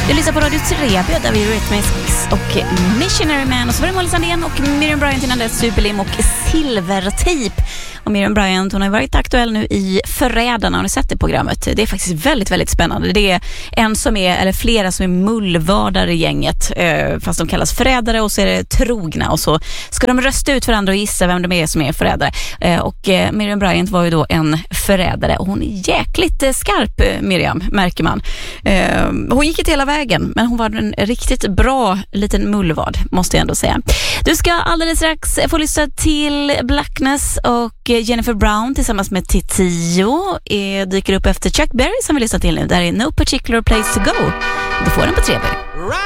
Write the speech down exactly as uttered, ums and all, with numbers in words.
Du lyssnar på Radio Trebia där vi är Rhythmics och Missionary Man. Och så var det Molly Sandén och Miriam Bryant innan dess, Superlim och Silvertejp. Och Miriam Bryant, hon har varit aktuell nu i Förrädarna. Har ni sett det programmet? Det är faktiskt väldigt, väldigt spännande. Det är en som är, eller flera som är mullvardar i gänget. Eh, fast de kallas förrädare och så är det trogna. Och så ska de rösta ut varandra och gissa vem de är som är förrädare. Eh, och eh, Miriam Bryant var ju då en förrädare. Och hon är jäkligt eh, skarp, eh, Miriam, märker man. Eh, hon gick inte hela vägen, men hon var en riktigt bra liten mullvad, måste jag ändå säga. Du ska alldeles strax få lyssna till Blackness och Jennifer Brown tillsammans med T tio eh, dyker upp efter Chuck Berry som vi lyssnar till nu. Där är No Particular Place to Go. Du får den på Trebia.